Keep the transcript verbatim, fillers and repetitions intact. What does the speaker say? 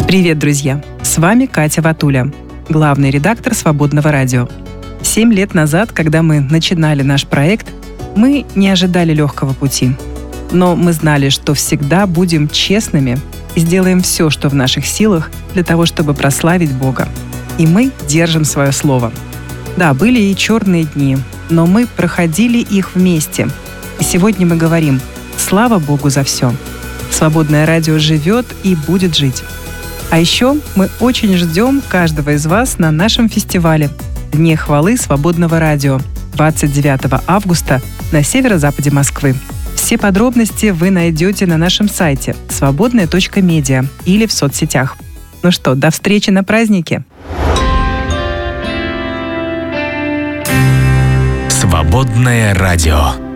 Привет, друзья! С вами Катя Ватуля, главный редактор «Свободного радио». Семь лет назад, когда мы начинали наш проект, мы не ожидали легкого пути. Но мы знали, что всегда будем честными и сделаем все, что в наших силах, для того, чтобы прославить Бога. И мы держим свое слово. Да, были и черные дни, но мы проходили их вместе. И сегодня мы говорим: слава Богу за все. Свободное радио живет и будет жить. А еще мы очень ждем каждого из вас на нашем фестивале «Дне хвалы Свободного радио» двадцать девятого августа на северо-западе Москвы. Все подробности вы найдете на нашем сайте свободная точка медиа или в соцсетях. Ну что, до встречи на празднике! Свободное радио.